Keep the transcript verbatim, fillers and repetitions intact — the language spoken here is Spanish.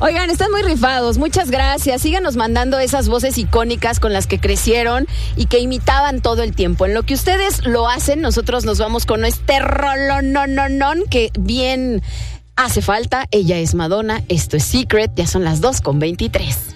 Oigan, están muy rifados, muchas gracias. Síganos mandando esas voces icónicas con las que crecieron y que imitaban todo el tiempo. En lo que ustedes lo hacen, nosotros nos vamos con este rolonononón que bien hace falta. Ella es Madonna, esto es Secret, ya son las dos con veintitrés.